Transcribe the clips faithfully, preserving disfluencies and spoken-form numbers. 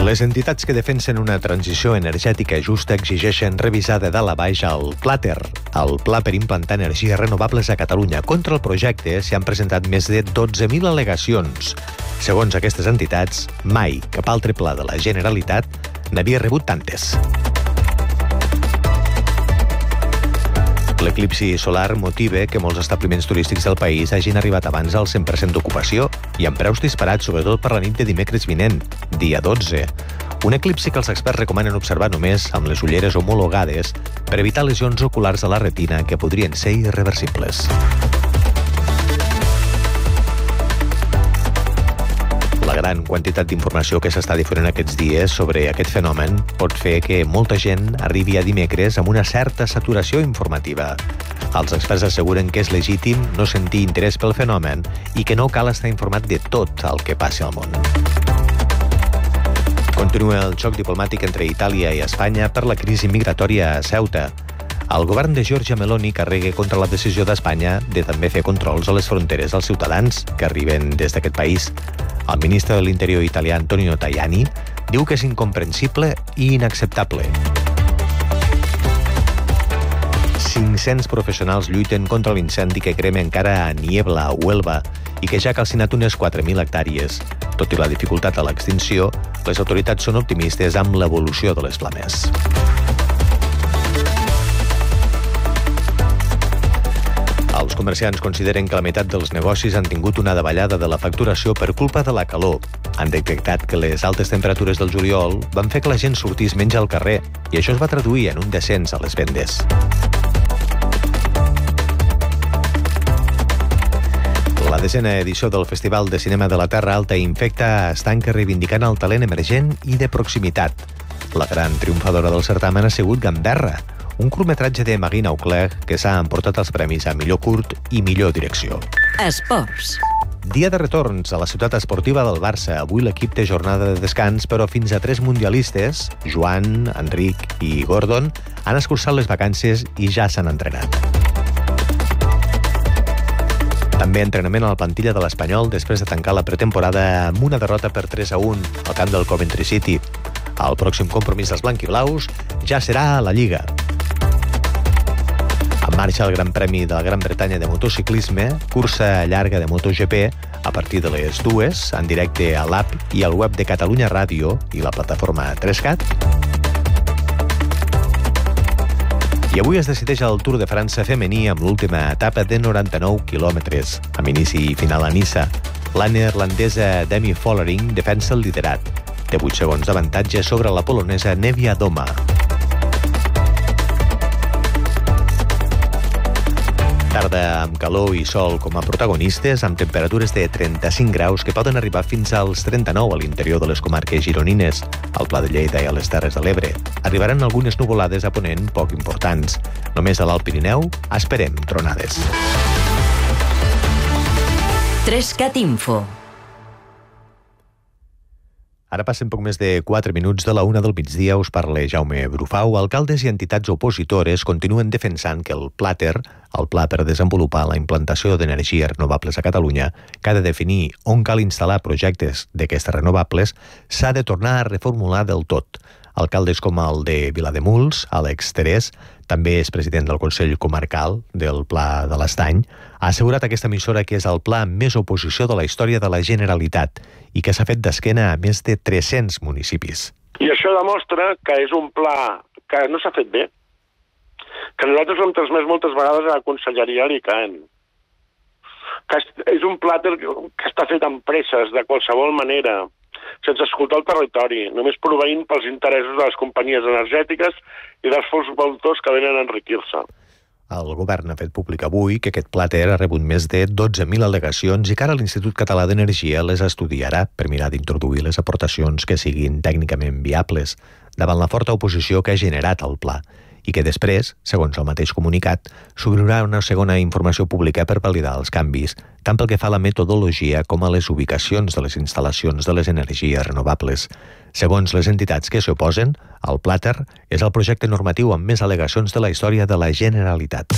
Les entitats que defensen una transició energètica justa exigeixen revisar de dalt a baix el Plater, el Pla per implantar energies renovables a Catalunya. Contra el projecte s'hi han presentat més de dotze mil al·legacions. Segons aquestes entitats, mai cap altre pla de la Generalitat n'havia rebut tantes. L'eclipsi solar motiva que molts establiments turístics del país hagin arribat abans al cent per cent d'ocupació i amb preus disparats, sobretot per la nit de dimecres vinent, dia dotze. Un eclipsi que els experts recomanen observar només amb les ulleres homologades per evitar lesions oculars a la retina que podrien ser irreversibles. La gran quantitat d'informació que s'està difonent aquests dies sobre aquest fenomen pot fer que molta gent arribi a dimecres amb una certa saturació informativa. Els experts asseguren que és legítim no sentir interès pel fenomen i que no cal estar informat de tot el que passi al món. Continua el xoc diplomàtic entre Itàlia i Espanya per la crisi migratòria a Ceuta. El govern de Giorgia Meloni carrega contra la decisió d'Espanya de també fer controls a les fronteres als ciutadans que arriben des d'aquest país. El ministre de l'Interior italià Antonio Tajani diu que és incomprensible i inacceptable. cinc-cents professionals lluiten contra l'incendi que crema encara a Niebla, a Huelva, i que ja ha calcinat unes quatre mil hectàrees. Tot i la dificultat a l'extinció, les autoritats són optimistes amb l'evolució de les flames. Els comerciants consideren que la meitat dels negocis han tingut una davallada de la facturació per culpa de la calor. Han detectat que les altes temperatures del juliol van fer que la gent sortís menys al carrer i això es va traduir en un descens a les vendes. La desena edició del Festival de Cinema de la Terra Alta Infecta es tanca reivindicant el talent emergent i de proximitat. La gran triomfadora del certamen ha sigut Gamberra, un curtmetratge de Marina Auclair que s'ha emportat els premis a millor curt i millor direcció. Esports. Dia de retorns a la ciutat esportiva del Barça. Avui l'equip té jornada de descans, però fins a tres mundialistes, Joan, Enric i Gordon, han escurçat les vacances i ja s'han entrenat. També entrenament a la plantilla de l'Espanyol després de tancar la pretemporada amb una derrota per tres a un al camp del Coventry City. El pròxim compromís dels blanquiblaus ja serà a la Lliga. En marxa el Gran Premi de la Gran Bretanya de motociclisme, cursa llarga de MotoGP, a partir de les dues, en directe a l'app i al web de Catalunya Ràdio i la plataforma tres cat. I avui es decideix el Tour de França femení amb l'última etapa de noranta-nou quilòmetres, amb inici i final a Niça. La neerlandesa Demi Vollering defensa el liderat. Té vuit segons d'avantatge sobre la polonesa Nevia Doma. Tarda amb calor i sol com a protagonistes, amb temperatures de trenta-cinc graus que poden arribar fins als trenta-nou a l'interior de les comarques gironines, al Pla de Lleida i a les Terres de l'Ebre. Arribaran algunes nuvolades a ponent poc importants. Només a l'Alt Pirineu esperem tronades. tres cat Info. Ara passen poc més de quatre minuts de la una del migdia. Us parla Jaume Brufau. Alcaldes i entitats opositores continuen defensant que el Plater, el Pla per desenvolupar la implantació d'energies renovables a Catalunya, que ha de definir on cal instal·lar projectes d'aquestes renovables, s'ha de tornar a reformular del tot. Alcaldes com el de Vilademuls, Àlex Terès, també és president del Consell Comarcal del Pla de l'Estany, ha assegurat a aquesta emissora que és el pla amb més oposició de la història de la Generalitat i que s'ha fet d'esquena a més de tres-cents municipis. I això demostra que és un pla que no s'ha fet bé, que nosaltres ho hem transmès moltes vegades a la Conselleria l'I C A E N, que és un pla que està fet amb presses, de qualsevol manera, sense escoltar el territori, només proveint pels interessos de les companyies energètiques i dels fons voltors que venen a enriquir-se. El govern ha fet públic avui que aquest Plater ha rebut més de dotze mil al·legacions i que ara l'Institut Català d'Energia les estudiarà per mirar d'introduir les aportacions que siguin tècnicament viables davant la forta oposició que ha generat el pla i que després, segons el mateix comunicat, s'obrirà una segona informació pública per validar els canvis, tant pel que fa a la metodologia com a les ubicacions de les instal·lacions de les energies renovables. Segons les entitats que s'hi oposen, el Plater és el projecte normatiu amb més al·legacions de la història de la Generalitat.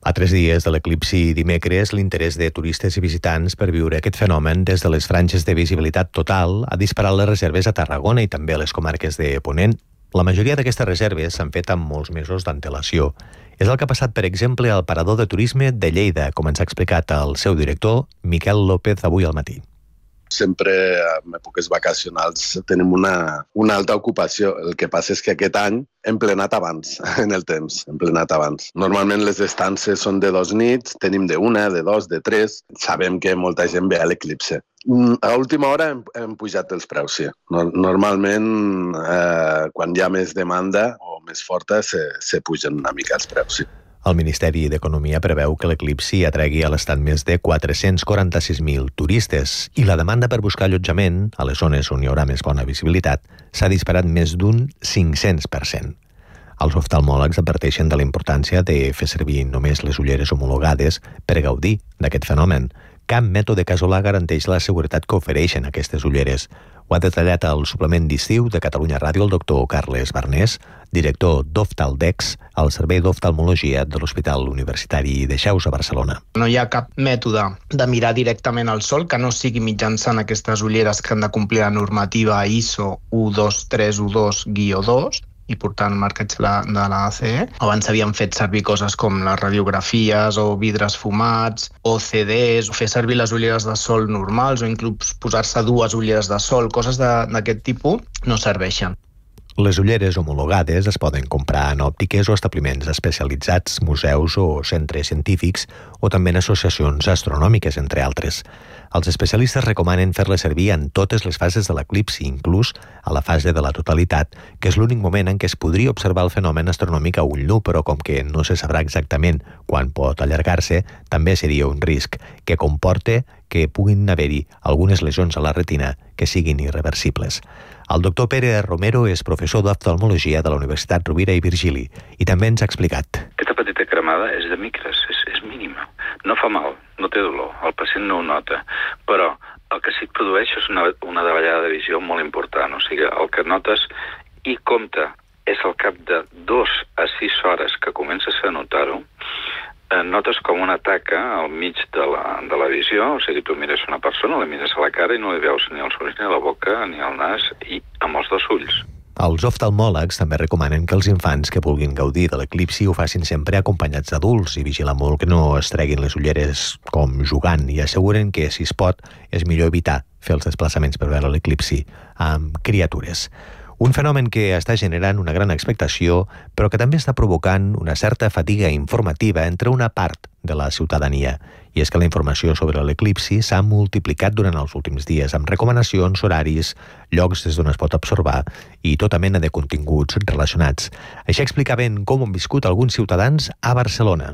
A tres dies de l'eclipsi dimecres, l'interès de turistes i visitants per viure aquest fenomen des de les franges de visibilitat total ha disparat les reserves a Tarragona i també a les comarques de Ponent. La majoria d'aquestes reserves s'han fet amb molts mesos d'antelació. És el que ha passat, per exemple, al Parador de Turisme de Lleida, com ens ha explicat el seu director, Miquel López, avui al matí. Sempre en èpoques vacacionals tenim una, una alta ocupació. El que passa és que aquest any hem plenat abans, en el temps, hem plenat abans. Normalment les estances són de dos nits, tenim de una, de dos, de tres. Sabem que molta gent ve a l'eclipse. A última hora hem, hem pujat els preus, sí. Normalment, eh, quan hi ha més demanda o més forta, se, se pugen una mica els preus, sí. El Ministeri d'Economia preveu que l'eclipsi atregui a l'estat més de quatre-cents quaranta-sis mil turistes i la demanda per buscar allotjament a les zones on hi haurà més bona visibilitat s'ha disparat més d'un cinc-cents per cent. Els oftalmòlegs adverteixen de la importància de fer servir només les ulleres homologades per gaudir d'aquest fenomen. Cap mètode casolà garanteix la seguretat que ofereixen aquestes ulleres. Ho ha detallat al suplement d'estiu de Catalunya Ràdio el doctor Carles Barnés, director d'Oftaldex, al Servei d'Oftalmologia de l'Hospital Universitari de Xaus a Barcelona. No hi ha cap mètode de mirar directament al sol que no sigui mitjançant aquestes ulleres que han de complir la normativa I S O u dos tres u dos guió dos i portant marcatge de la A C E. Abans s'havien fet servir coses com les radiografies o vidres fumats o C Ds, o fer servir les ulleres de sol normals o inclús posar-se dues ulleres de sol, coses d'aquest tipus no serveixen. Les ulleres homologades es poden comprar en òptiques o establiments especialitzats, museus o centres científics o també en associacions astronòmiques, entre altres. Els especialistes recomanen fer-les servir en totes les fases de l'eclipsi, inclús a la fase de la totalitat, que és l'únic moment en què es podria observar el fenomen astronòmic a ull nu, però com que no se sabrà exactament quan pot allargar-se, també seria un risc que comporta que puguin haver-hi algunes lesions a la retina que siguin irreversibles. El doctor Pere Romero és professor d'oftalmologia de la Universitat Rovira i Virgili i també ens ha explicat. Aquesta petita cremada és de micres, és, és mínima. No fa mal, no té dolor, el pacient no ho nota, però el que sí que produeix és una, una davallada de visió molt important. O sigui, el que notes i compte és al cap de dos a sis hores que comences a notar-ho, eh, notes com una taca al mig de la, de la visió, o sigui, tu mires una persona, la mires a la cara i no li veus ni els ulls, ni la boca, ni el nas, i amb els dos ulls. Els oftalmòlegs també recomanen que els infants que vulguin gaudir de l'eclipsi ho facin sempre acompanyats d'adults i vigilar molt que no es treguin les ulleres com jugant i asseguren que, si es pot, és millor evitar fer els desplaçaments per veure l'eclipsi amb criatures. Un fenomen que està generant una gran expectació, però que també està provocant una certa fatiga informativa entre una part de la ciutadania. I és que la informació sobre l'eclipsi s'ha multiplicat durant els últims dies, amb recomanacions, horaris, llocs des d'on es pot observar i tota mena de continguts relacionats. Això explicaven com han viscut alguns ciutadans a Barcelona.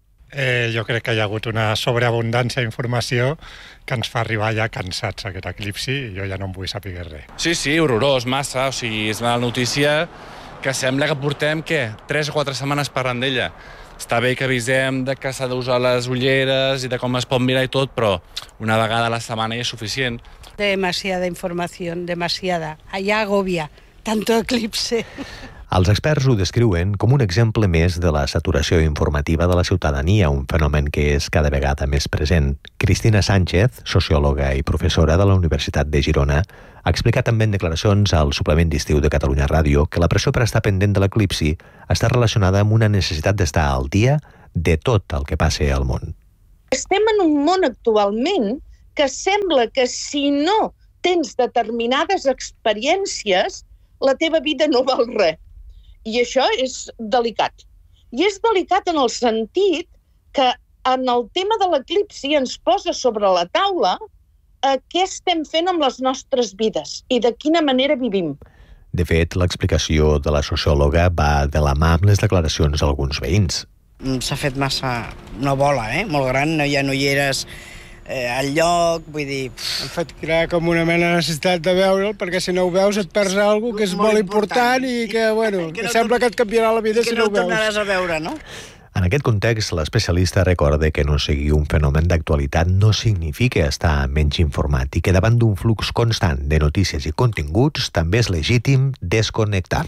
Eh, jo crec que hi ha hagut una sobreabundància d'informació que ens fa arribar ja cansats aquest eclipsi i jo ja no en vull saber res. Sí, sí, horrorós, massa. O sigui, és una notícia que sembla que portem, què, tres o quatre setmanes parlant d'ella. Està bé que avisem de que s'ha d'usar les ulleres i de com es pot mirar i tot, però una vegada a la setmana ja és suficient. Demasiada información, demasiada. Allá agobia, tanto eclipse. Els experts ho descriuen com un exemple més de la saturació informativa de la ciutadania, un fenomen que és cada vegada més present. Cristina Sánchez, sociòloga i professora de la Universitat de Girona, ha explicat també en declaracions al suplement d'estiu de Catalunya Ràdio que la pressió per estar pendent de l'eclipsi està relacionada amb una necessitat d'estar al dia de tot el que passa al món. Estem en un món actualment que sembla que si no tens determinades experiències, la teva vida no val res. I això és delicat. I és delicat en el sentit que en el tema de l'eclipsi ens posa sobre la taula eh, què estem fent amb les nostres vides i de quina manera vivim. De fet, l'explicació de la sociòloga va de la mà amb les declaracions d'alguns veïns. S'ha fet massa una bola, eh? molt gran, no hi ha ulleres eh, al lloc, vull dir... Han fet crear com una mena de necessitat de veure'l, perquè si no ho veus et perds alguna cosa que és molt important i que, bueno, que sembla que et canviarà la vida si no ho veus. I que no ho tornaràs a veure, no? En aquest context, l'especialista recorda que no seguir un fenomen d'actualitat no significa estar menys informat i que davant d'un flux constant de notícies i continguts també és legítim desconnectar.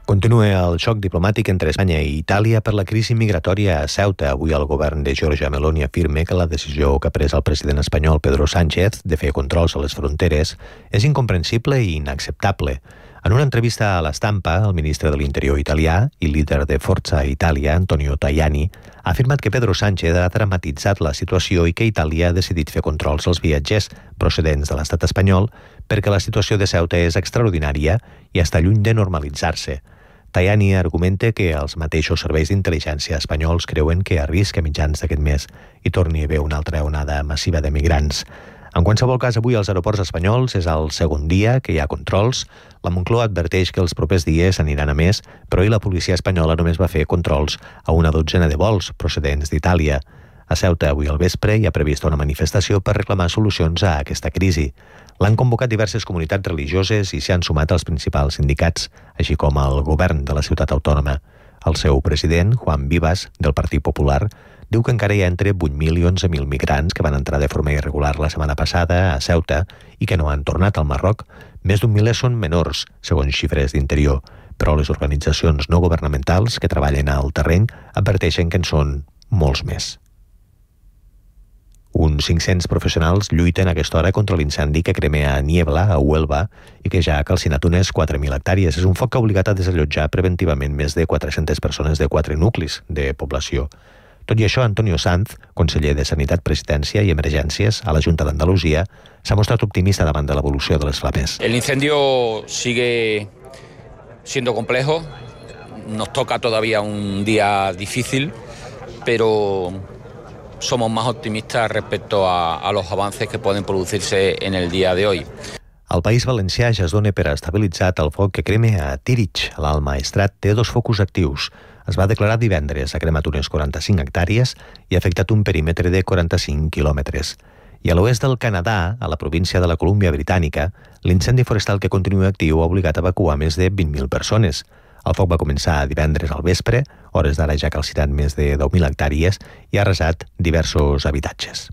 Continua el xoc diplomàtic entre Espanya i Itàlia per la crisi migratòria a Ceuta. Avui el govern de Giorgia Meloni afirma que la decisió que ha pres el president espanyol Pedro Sánchez de fer controls a les fronteres és incomprensible i inacceptable. En una entrevista a l'Estampa, el ministre de l'Interior italià i líder de Forza Italia, Antonio Tajani, ha afirmat que Pedro Sánchez ha dramatitzat la situació i que Itàlia ha decidit fer controls als viatgers procedents de l'estat espanyol perquè la situació de Ceuta és extraordinària i està lluny de normalitzar-se. Tajani argumenta que els mateixos serveis d'intel·ligència espanyols creuen que a risc a mitjans d'aquest mes hi torni a haver una altra onada massiva de migrants. En qualsevol cas, avui als aeroports espanyols és el segon dia que hi ha controls. La Moncloa adverteix que els propers dies aniran a més, però ahir la policia espanyola només va fer controls a una dotzena de vols procedents d'Itàlia. A Ceuta, avui al vespre, hi ha prevista una manifestació per reclamar solucions a aquesta crisi. L'han convocat diverses comunitats religioses i s'hi han sumat els principals sindicats, així com el govern de la ciutat autònoma. El seu president, Juan Vivas, del Partit Popular, diu que encara hi ha entre vuit mil i onze mil migrants que van entrar de forma irregular la setmana passada a Ceuta i que no han tornat al Marroc. Més d'un miler són menors, segons xifres d'Interior, però les organitzacions no governamentals que treballen al terreny adverteixen que en són molts més. Uns cinc-cents professionals lluiten a aquesta hora contra l'incendi que crema a Niebla, a Huelva, i que ja ha calcinat unes quatre mil hectàrees. És un foc que ha obligat a desallotjar preventivament més de quatre-centes persones de quatre nuclis de població. Tot i això, Antonio Sanz, conseller de Sanitat, Presidència i Emergències a la Junta d'Andalusia, s'ha mostrat optimista davant de l'evolució de les flames. El incendio sigue siendo complejo. Nos toca todavía un día difícil, pero somos más optimistas respecto a, a los avances que pueden producirse en el día de hoy. Al País Valencià ja es dona per estabilitzat el foc que crema a Tírig. L'Alt Maestrat té dos focus actius. Es va declarar divendres, ha cremat unes quaranta-cinc hectàrees i ha afectat un perímetre de quaranta-cinc quilòmetres. I a l'oest del Canadà, a la província de la Colúmbia Britànica, l'incendi forestal que continua actiu ha obligat a evacuar més de vint mil persones. El foc va començar divendres al vespre, hores d'ara ja ha calcinat més de deu mil hectàrees i ha arrasat diversos habitatges.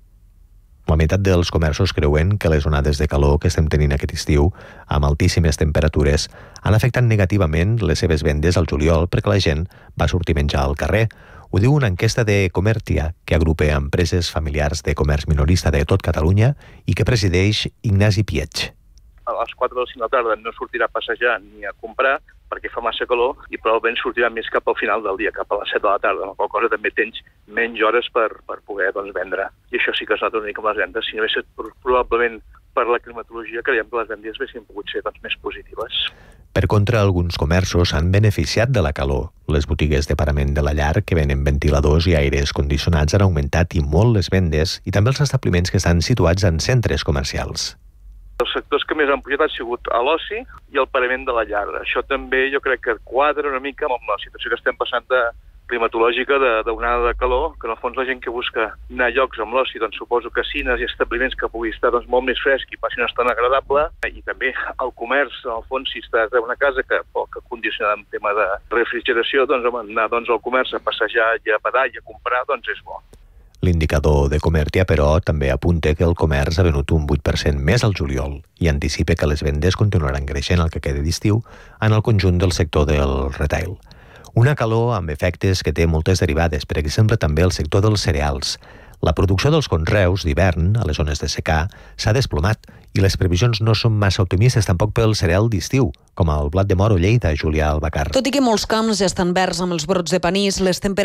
La meitat dels comerços creuen que les onades de calor que estem tenint aquest estiu, amb altíssimes temperatures, han afectat negativament les seves vendes al juliol perquè la gent va sortir a menjar al carrer. Ho diu una enquesta de Comertia, que agrupa empreses familiars de comerç minorista de tot Catalunya i que presideix Ignasi Pietx. A les quatre o cinc de la tarda no sortirà a passejar ni a comprar perquè fa massa calor i probablement sortirà més cap al final del dia, cap a les set de la tarda, amb la qual cosa també tens menys hores per, per poder doncs, vendre. I això sí que es nota una mica amb les vendes. Si no hagués estat probablement per la climatologia, creiem que les vendes haguessin pogut ser doncs, més positives. Per contra, alguns comerços han beneficiat de la calor. Les botigues de parament de la llar, que venen ventiladors i aires condicionats, han augmentat i molt les vendes i també els establiments que estan situats en centres comercials. Els sectors que més han pujat han sigut a l'oci i el parament de la llar. Això també jo crec que quadra una mica amb la situació que estem passant de climatològica d'onada de calor, que en el fons la gent que busca anar a llocs amb l'oci, doncs suposo casines i establiments que pugui estar doncs, molt més fresc i passi una estona agradable, i també el comerç, en el fons, si estàs en una casa que poc condicionada en tema de refrigeració, doncs home, anar doncs, al comerç a passejar i a badar i a comprar, doncs és bo. L'indicador de Comertia, però, també apunta que el comerç ha venut un vuit per cent més al juliol i anticipa que les vendes continuaran creixent el que queda d'estiu en el conjunt del sector del retail. Una calor amb efectes que té moltes derivades, per exemple també el sector dels cereals. La producció dels conreus d'hivern a les zones de secà s'ha desplomat i les previsions no són massa optimistes tampoc pel cereal d'estiu, com el blat de moro Lleida, Julià Albacar. Tot i que molts camps ja estan verds amb els brots de panís, les temperatures